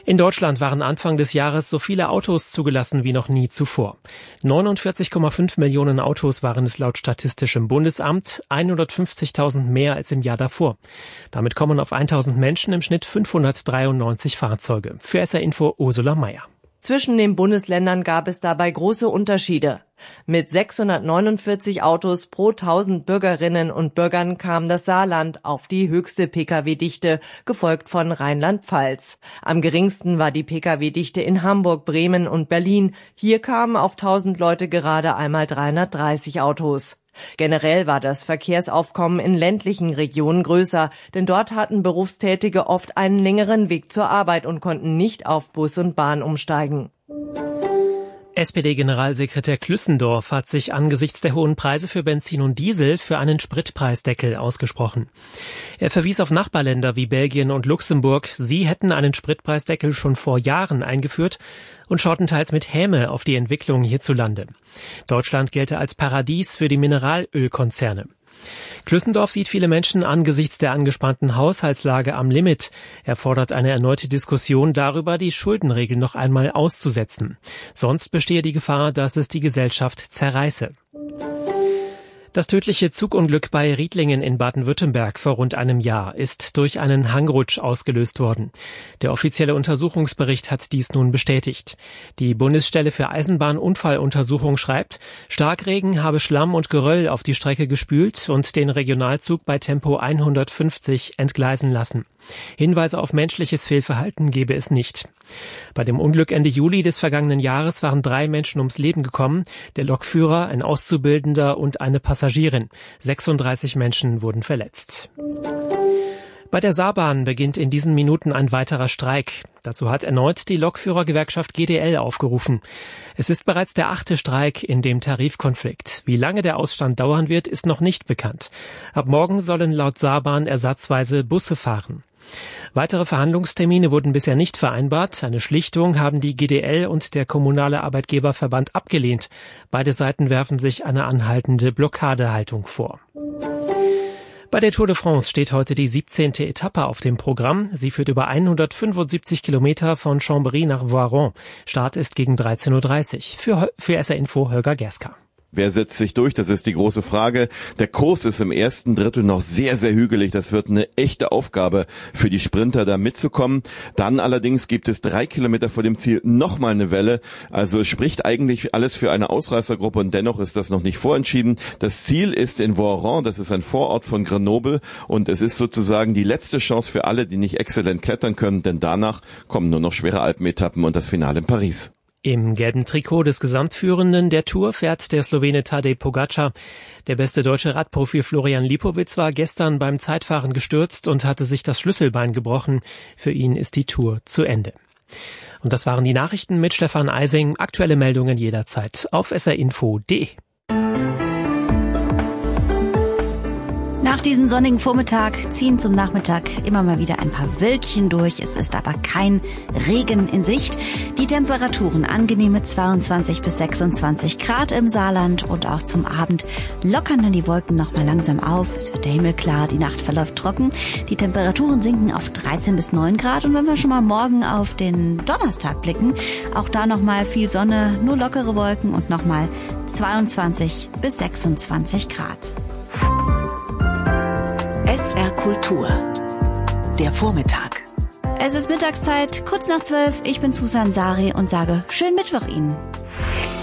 In Deutschland waren Anfang des Jahres so viele Autos zugelassen wie noch nie zuvor. 49,5 Millionen Autos waren es laut Statistischem Bundesamt, 150.000 mehr als im Jahr davor. Damit kommen auf 1.000 Menschen im Schnitt 593 Fahrzeuge. Für SR Info Ursula Meier. Zwischen den Bundesländern gab es dabei große Unterschiede. Mit 649 Autos pro 1000 Bürgerinnen und Bürgern kam das Saarland auf die höchste Pkw-Dichte, gefolgt von Rheinland-Pfalz. Am geringsten war die Pkw-Dichte in Hamburg, Bremen und Berlin. Hier kamen auf 1000 Leute gerade einmal 330 Autos. Generell war das Verkehrsaufkommen in ländlichen Regionen größer, denn dort hatten Berufstätige oft einen längeren Weg zur Arbeit und konnten nicht auf Bus und Bahn umsteigen. SPD-Generalsekretär Klüssendorf hat sich angesichts der hohen Preise für Benzin und Diesel für einen Spritpreisdeckel ausgesprochen. Er verwies auf Nachbarländer wie Belgien und Luxemburg. Sie hätten einen Spritpreisdeckel schon vor Jahren eingeführt und schauten teils mit Häme auf die Entwicklung hierzulande. Deutschland gelte als Paradies für die Mineralölkonzerne. Klüssendorf sieht viele Menschen angesichts der angespannten Haushaltslage am Limit. Er fordert eine erneute Diskussion darüber, die Schuldenregel noch einmal auszusetzen. Sonst bestehe die Gefahr, dass es die Gesellschaft zerreiße. Das tödliche Zugunglück bei Riedlingen in Baden-Württemberg vor rund einem Jahr ist durch einen Hangrutsch ausgelöst worden. Der offizielle Untersuchungsbericht hat dies nun bestätigt. Die Bundesstelle für Eisenbahnunfalluntersuchung schreibt, Starkregen habe Schlamm und Geröll auf die Strecke gespült und den Regionalzug bei Tempo 150 entgleisen lassen. Hinweise auf menschliches Fehlverhalten gebe es nicht. Bei dem Unglück Ende Juli des vergangenen Jahres waren 3 Menschen ums Leben gekommen, der Lokführer, ein Auszubildender und eine Passagierin. 36 Menschen wurden verletzt. Bei der Saarbahn beginnt in diesen Minuten ein weiterer Streik. Dazu hat erneut die Lokführergewerkschaft GDL aufgerufen. Es ist bereits der 8. Streik in dem Tarifkonflikt. Wie lange der Ausstand dauern wird, ist noch nicht bekannt. Ab morgen sollen laut Saarbahn ersatzweise Busse fahren. Weitere Verhandlungstermine wurden bisher nicht vereinbart. Eine Schlichtung haben die GDL und der Kommunale Arbeitgeberverband abgelehnt. Beide Seiten werfen sich eine anhaltende Blockadehaltung vor. Bei der Tour de France steht heute die 17. Etappe auf dem Programm. Sie führt über 175 Kilometer von Chambéry nach Voiron. Start ist gegen 13.30 Uhr. Für SR Info Holger Gerska. Wer setzt sich durch? Das ist die große Frage. Der Kurs ist im ersten Drittel noch sehr, sehr hügelig. Das wird eine echte Aufgabe für die Sprinter, da mitzukommen. Dann allerdings gibt es 3 Kilometer vor dem Ziel nochmal eine Welle. Also es spricht eigentlich alles für eine Ausreißergruppe und dennoch ist das noch nicht vorentschieden. Das Ziel ist in Voiron, das ist ein Vorort von Grenoble und es ist sozusagen die letzte Chance für alle, die nicht exzellent klettern können, denn danach kommen nur noch schwere Alpenetappen und das Finale in Paris. Im gelben Trikot des Gesamtführenden der Tour fährt der Slowene Tadej Pogačar. Der beste deutsche Radprofi Florian Lipowitz war gestern beim Zeitfahren gestürzt und hatte sich das Schlüsselbein gebrochen. Für ihn ist die Tour zu Ende. Und das waren die Nachrichten mit Stefan Eising. Aktuelle Meldungen jederzeit auf srinfo.de. Nach diesem sonnigen Vormittag ziehen zum Nachmittag immer mal wieder ein paar Wölkchen durch. Es ist aber kein Regen in Sicht. Die Temperaturen angenehme 22 bis 26 Grad im Saarland und auch zum Abend lockern dann die Wolken nochmal langsam auf. Es wird der Himmel klar, die Nacht verläuft trocken. Die Temperaturen sinken auf 13 bis 9 Grad. Und wenn wir schon mal morgen auf den Donnerstag blicken, auch da nochmal viel Sonne, nur lockere Wolken und nochmal 22 bis 26 Grad. SR Kultur. Der Vormittag. Es ist Mittagszeit, kurz nach 12. Ich bin Susan Sari und sage schönen Mittwoch Ihnen.